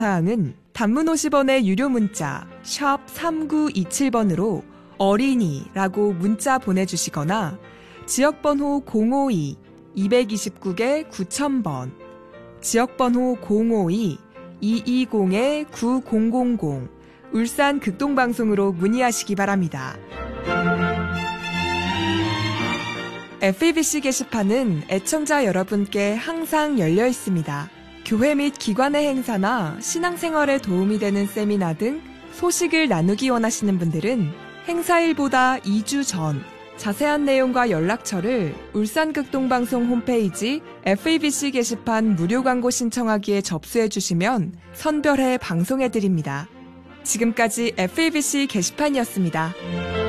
사항은 단문 50원의 유료 문자 샵 3927번으로 어린이라고 문자 보내주시거나 지역번호 052-229개 9000번, 지역번호 052-220-9000 울산 극동방송으로 문의하시기 바랍니다. FEBC 게시판은 애청자 여러분께 항상 열려 있습니다. 교회 및 기관의 행사나 신앙생활에 도움이 되는 세미나 등 소식을 나누기 원하시는 분들은 행사일보다 2주 전 자세한 내용과 연락처를 울산극동방송 홈페이지 FEBC 게시판 무료 광고 신청하기에 접수해 주시면 선별해 방송해 드립니다. 지금까지 FEBC 게시판이었습니다.